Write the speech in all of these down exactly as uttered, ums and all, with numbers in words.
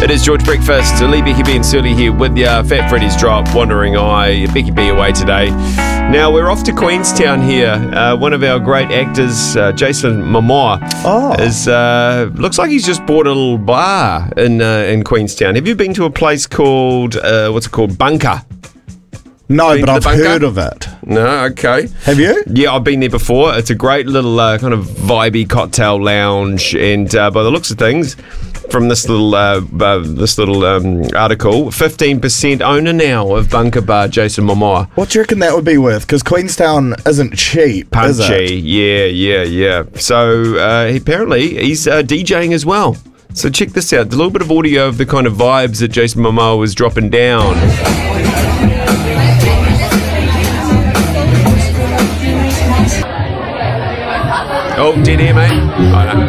It is George Breakfast. Lee, Becky B and Surly here with you. Fat Freddy's Drop, Wandering Eye, Becky B away today. Now, we're off to Queenstown here. Uh, one of our great actors, uh, Jason Momoa, oh. is uh, looks like he's just bought a little bar in uh, in Queenstown. Have you been to a place called, uh, what's it called, Bunker? No, Been but I've Bunker? heard of it. No, okay. Have you? Yeah, I've been there before. It's a great little uh, kind of vibey cocktail lounge, and uh, by the looks of things, from this little uh, uh, this little um, article, fifteen percent owner now of Bunker Bar, Jason Momoa. What do you reckon that would be worth? Because Queenstown isn't cheap, is it? Punchy, yeah, yeah, yeah. So uh, he, apparently he's uh, DJing as well. So check this out. A little bit of audio of the kind of vibes that Jason Momoa was dropping down. Oh, dead air, mate. Oh, no.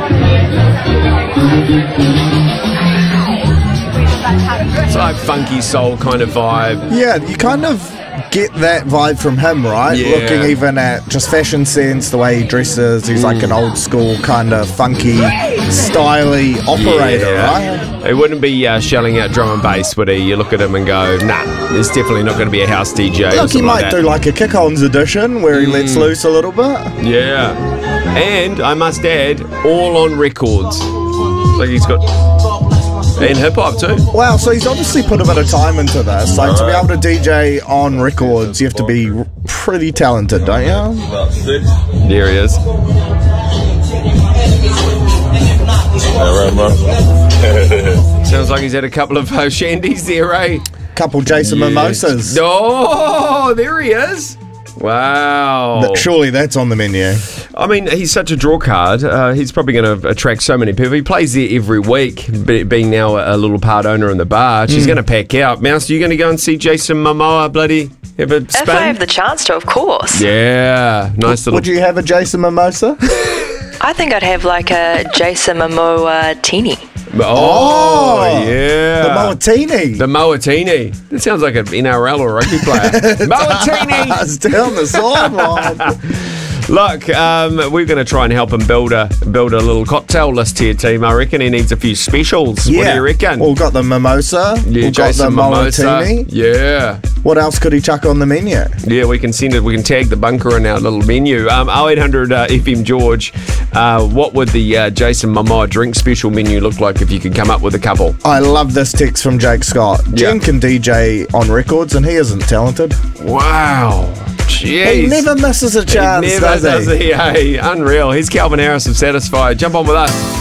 It's like funky soul kind of vibe. Yeah, you kind of get that vibe from him, right? Yeah. Looking even at just fashion sense, the way he dresses, he's like an old school kind of funky, styly operator, Yeah. right? He wouldn't be uh, shelling out drum and bass, would he? You look at him and go, nah, there's definitely not going to be a house D J. or Look, he something might like do that. like a kick-ons edition where he lets loose a little bit. Yeah. And I must add, all on records. Like he's got. And hip hop too. Wow, so he's obviously put a bit of time into this. Like, to be able to D J on records, you have to be r- pretty talented, don't you? There he is. Sounds like he's had a couple of uh, shandies there, eh? Couple Jason Mimosas. Oh, there he is. Wow. But surely that's on the menu. I mean, he's such a draw card. Uh, he's probably going to attract so many people. He plays there every week, be, being now a, a little part owner in the bar. She's going to pack out. Mouse, are you going to go and see Jason Momoa, bloody, have a spin? If I have the chance to, of course. Yeah, nice little... Would you have a Jason Mimosa? I think I'd have like a Jason Momoa teeny. Oh, Oh, yeah. The Moatini. The Moatini. That sounds like an N R L or rugby player. Moatini. It's down the sideline. Look, um, we're going to try and help him build a build a little cocktail list here, team. I reckon he needs a few specials. What do you reckon? Well, we've got the mimosa. yeah, we've Jason got the Mimosa. Moatini. Yeah. What else could he chuck on the menu? Yeah, we can send it. We can tag the bunker in our little menu. Um, oh eight hundred uh, F M George. Uh, what would the uh, Jason Momoa drink special menu look like if you could come up with a couple? I love this text from Jake Scott. Jen Yeah. can D J on records and he isn't talented. Wow. Jeez. He never misses a chance, He never does he? does he? Hey, unreal. Here's Calvin Harris of Satisfied. Jump on with us.